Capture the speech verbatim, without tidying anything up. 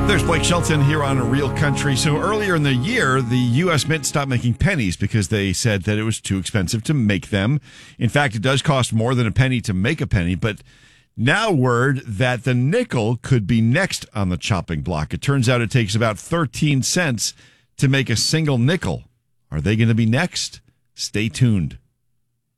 There's Blake Shelton here on A Real Country. So earlier in the year, the U S Mint stopped making pennies because they said that it was too expensive to make them. In fact, it does cost more than a penny to make a penny, but now word that the nickel could be next on the chopping block. It turns out it takes about thirteen cents to make a single nickel. Are they going to be next? Stay tuned.